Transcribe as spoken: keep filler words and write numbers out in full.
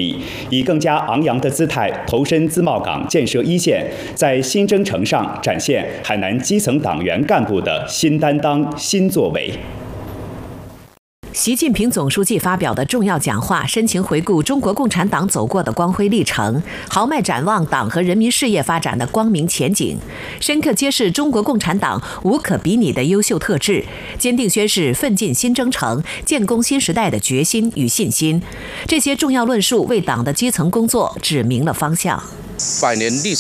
力，以更加昂扬的姿态投身自贸港建设一线，在新征程上展现海南基层党员干部的新担当、新作为。 习近平总书记发表的重要讲话，深情回顾中国共产党走过的光辉历程，豪迈展望党和人民事业发展的光明前景，深刻揭示中国共产党无可比拟的优秀特质，坚定宣示奋进新征程、建功新时代的决心与信心。这些重要论述为党的基层工作指明了方向。 百年历史